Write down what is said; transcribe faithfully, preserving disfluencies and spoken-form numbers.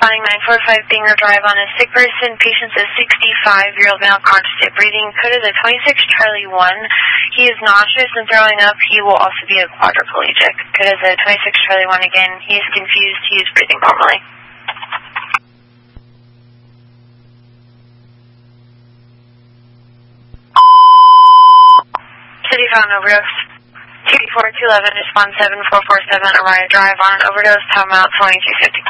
responding nine four five Binger Drive on a sick person. Patient is sixty-five-year-old male, conscious, breathing. Code is a twenty-six Charlie one. He is nauseous and throwing up. He will also be a quadriplegic. Code is a twenty-six Charlie one again. He is confused. He is breathing normally. City found overdose. two four two eleven, respond seven four four seven, Araya Drive on an overdose, time out twenty-two fifty.